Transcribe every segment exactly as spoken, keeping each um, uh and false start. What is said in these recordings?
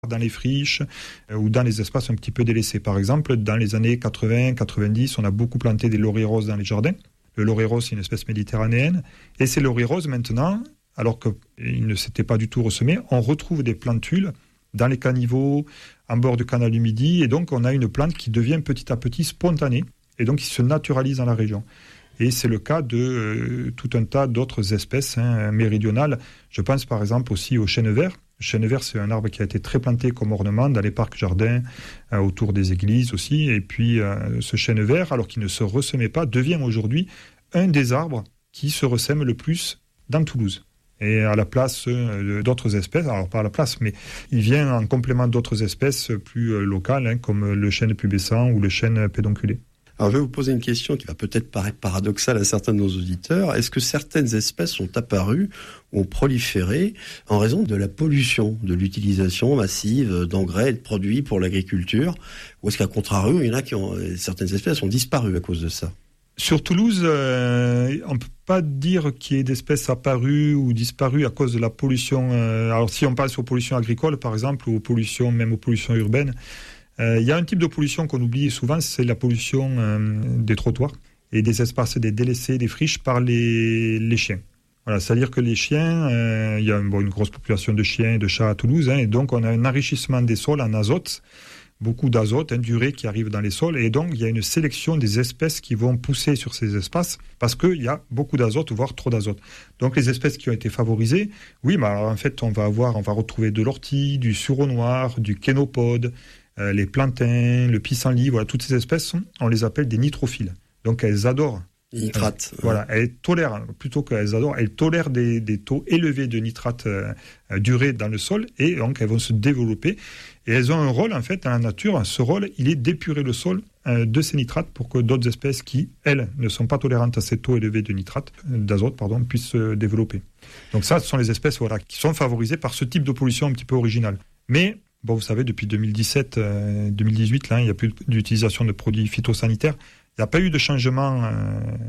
dans les friches euh, ou dans les espaces un petit peu délaissés. Par exemple, dans les années quatre-vingts quatre-vingt-dix, on a beaucoup planté des lauriers roses dans les jardins. Le laurier rose, c'est une espèce méditerranéenne. Et ces lauriers roses, maintenant, alors qu'ils ne s'étaient pas du tout ressemés, on retrouve des plantules dans les caniveaux, en bord du canal du Midi. Et donc, on a une plante qui devient petit à petit spontanée et donc qui se naturalise dans la région. Et c'est le cas de euh, tout un tas d'autres espèces hein, méridionales. Je pense par exemple aussi au chêne vert. Le chêne vert, c'est un arbre qui a été très planté comme ornement dans les parcs jardins, euh, autour des églises aussi. Et puis, euh, ce chêne vert, alors qu'il ne se ressemait pas, devient aujourd'hui un des arbres qui se ressème le plus dans Toulouse. Et à la place euh, d'autres espèces, alors pas à la place, mais il vient en complément d'autres espèces plus euh, locales, hein, comme le chêne pubescent ou le chêne pédonculé. Alors, je vais vous poser une question qui va peut-être paraître paradoxale à certains de nos auditeurs. Est-ce que certaines espèces sont apparues ou ont proliféré en raison de la pollution, de l'utilisation massive d'engrais et de produits pour l'agriculture? Ou est-ce qu'à contrario, il y en a qui ont, certaines espèces ont disparu à cause de ça? Sur Toulouse, euh, on ne peut pas dire qu'il y ait d'espèces apparues ou disparues à cause de la pollution. Euh, alors, si on passe aux pollutions agricoles, par exemple, ou aux pollutions, même aux pollutions urbaines, Euh, il y a un type de pollution qu'on oublie souvent, c'est la pollution euh, des trottoirs et des espaces des délaissés, des friches par les, les chiens. Voilà, c'est-à-dire que les chiens, euh, il y a bon, une grosse population de chiens et de chats à Toulouse, hein, et donc on a un enrichissement des sols en azote, beaucoup d'azote, hein, d'urée qui arrive dans les sols, et donc il y a une sélection des espèces qui vont pousser sur ces espaces parce qu'il y a beaucoup d'azote, voire trop d'azote. Donc les espèces qui ont été favorisées, oui, mais alors, en fait on va avoir, on va retrouver de l'ortie, du sureau noir, du kénopode, Euh, les plantains, le pissenlit, voilà, toutes ces espèces, on les appelle des nitrophiles. Donc elles adorent. Les nitrates. Euh, voilà, elles tolèrent, plutôt qu'elles adorent, elles tolèrent des, des taux élevés de nitrates euh, euh, d'urée dans le sol et donc elles vont se développer. Et elles ont un rôle, en fait, dans la nature. Ce rôle, il est d'épurer le sol euh, de ces nitrates pour que d'autres espèces qui, elles, ne sont pas tolérantes à ces taux élevés de nitrates, d'azote, pardon, puissent se développer. Donc ça, ce sont les espèces voilà, qui sont favorisées par ce type de pollution un petit peu originale. Mais bon, vous savez, depuis deux mille dix-sept, euh, deux mille dix-huit, là, il n'y a plus d'utilisation de produits phytosanitaires. Il n'y a pas eu de changement, euh,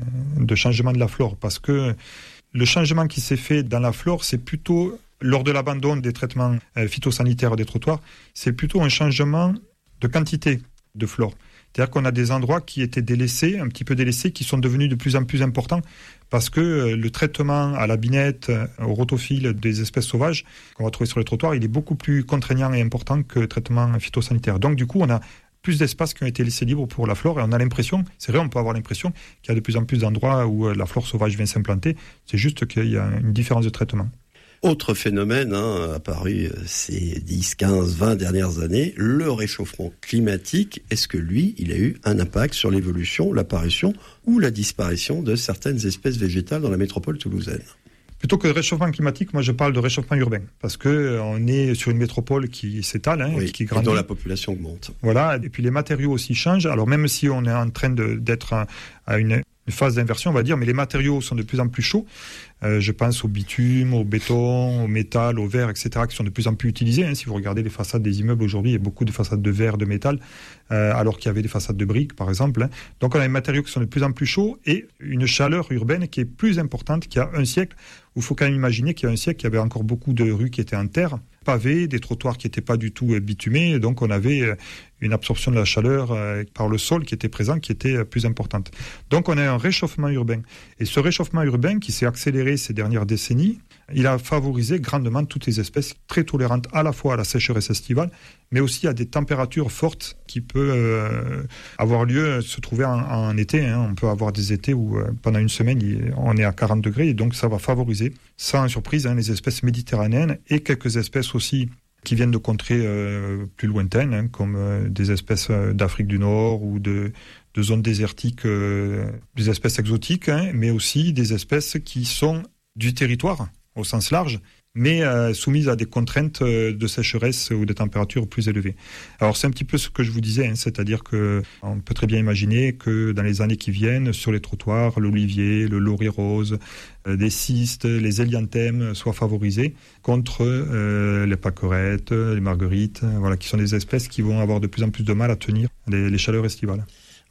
de changement de la flore, parce que le changement qui s'est fait dans la flore, c'est plutôt, lors de l'abandon des traitements euh, phytosanitaires des trottoirs, c'est plutôt un changement de quantité de flore. C'est-à-dire qu'on a des endroits qui étaient délaissés, un petit peu délaissés, qui sont devenus de plus en plus importants parce que euh, le traitement à la binette, euh, au rotophile des espèces sauvages qu'on va trouver sur les trottoirs, il est beaucoup plus contraignant et important que le traitement phytosanitaire. Donc du coup, on a plus d'espaces qui ont été laissés libres pour la flore et on a l'impression, c'est vrai, on peut avoir l'impression qu'il y a de plus en plus d'endroits où euh, la flore sauvage vient s'implanter. C'est juste qu'il y a une différence de traitement. Autre phénomène hein, apparu ces dix, quinze, vingt dernières années, le réchauffement climatique. Est-ce que lui, il a eu un impact sur l'évolution, l'apparition ou la disparition de certaines espèces végétales dans la métropole toulousaine? Plutôt que de réchauffement climatique, moi je parle de réchauffement urbain, parce que euh, on est sur une métropole qui s'étale, hein, oui, qui grandit. Et dont la population augmente. Voilà, et puis les matériaux aussi changent. Alors même si on est en train de, d'être à, à une, une phase d'inversion, on va dire, mais les matériaux sont de plus en plus chauds. Euh, je pense au bitume, au béton, au métal, au verre, et cetera, qui sont de plus en plus utilisés. Hein. Si vous regardez les façades des immeubles aujourd'hui, il y a beaucoup de façades de verre, de métal, euh, alors qu'il y avait des façades de briques, par exemple. Hein. Donc on a des matériaux qui sont de plus en plus chauds et une chaleur urbaine qui est plus importante qu'il y a un siècle, où il faut quand même imaginer qu'il y a un siècle, il y avait encore beaucoup de rues qui étaient en terre, pavés, des trottoirs qui n'étaient pas du tout bitumés, donc on avait une absorption de la chaleur par le sol qui était présent, qui était plus importante. Donc on a un réchauffement urbain. Et ce réchauffement urbain qui s'est accéléré ces dernières décennies, il a favorisé grandement toutes les espèces très tolérantes à la fois à la sécheresse estivale, mais aussi à des températures fortes qui peuvent euh, avoir lieu, se trouver en, en été. Hein. On peut avoir des étés où euh, pendant une semaine, il, on est à quarante degrés, et donc ça va favoriser, sans surprise, hein, les espèces méditerranéennes et quelques espèces aussi qui viennent de contrées euh, plus lointaines, hein, comme euh, des espèces euh, d'Afrique du Nord ou de, de zones désertiques, euh, des espèces exotiques, hein, mais aussi des espèces qui sont du territoire, au sens large, mais euh, soumises à des contraintes euh, de sécheresse ou de températures plus élevées. Alors c'est un petit peu ce que je vous disais, hein, c'est-à-dire qu'on peut très bien imaginer que dans les années qui viennent, sur les trottoirs, l'olivier, le laurier rose, euh, des cystes, les hélianthèmes soient favorisés contre euh, les pâquerettes, les marguerites, euh, voilà, qui sont des espèces qui vont avoir de plus en plus de mal à tenir les, les chaleurs estivales.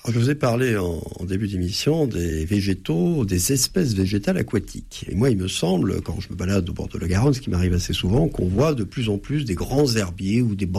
Alors, je vous ai parlé en, en début d'émission des végétaux, des espèces végétales aquatiques. Et moi, il me semble, quand je me balade au bord de la Garonne, ce qui m'arrive assez souvent, qu'on voit de plus en plus des grands herbiers ou des